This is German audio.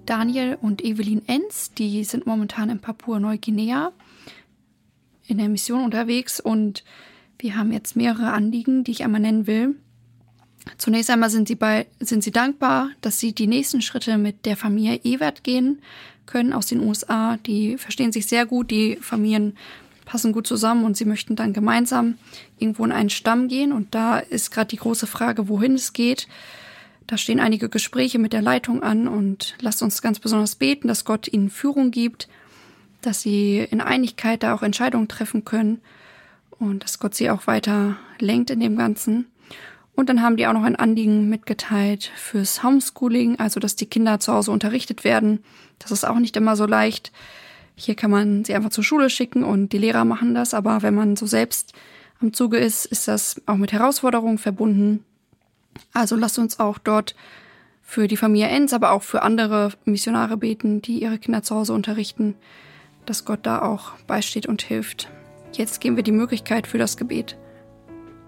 Daniel und Evelyn Enz. Die sind momentan in Papua-Neuguinea in der Mission unterwegs und wir haben jetzt mehrere Anliegen, die ich einmal nennen will. Zunächst einmal sind sie dankbar, dass sie die nächsten Schritte mit der Familie Ewert gehen können aus den USA. Die verstehen sich sehr gut, die Familien passen gut zusammen und sie möchten dann gemeinsam irgendwo in einen Stamm gehen. Und da ist gerade die große Frage, wohin es geht. Da stehen einige Gespräche mit der Leitung an und lasst uns ganz besonders beten, dass Gott ihnen Führung gibt, dass sie in Einigkeit da auch Entscheidungen treffen können und dass Gott sie auch weiter lenkt in dem Ganzen. Und dann haben die auch noch ein Anliegen mitgeteilt fürs Homeschooling, also dass die Kinder zu Hause unterrichtet werden. Das ist auch nicht immer so leicht. Hier kann man sie einfach zur Schule schicken und die Lehrer machen das. Aber wenn man so selbst am Zuge ist, ist das auch mit Herausforderungen verbunden. Also lasst uns auch dort für die Familie Enz, aber auch für andere Missionare beten, die ihre Kinder zu Hause unterrichten, dass Gott da auch beisteht und hilft. Jetzt geben wir die Möglichkeit für das Gebet.